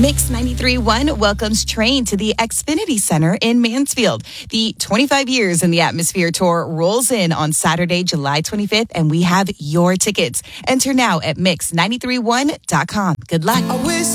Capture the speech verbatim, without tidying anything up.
Mix ninety-three point one welcomes Train to the Xfinity Center in Mansfield. The twenty-five years in the Atmosphere Tour rolls in on Saturday, July twenty-fifth, and we have your tickets. Enter now at mix nine three one dot com. Good luck.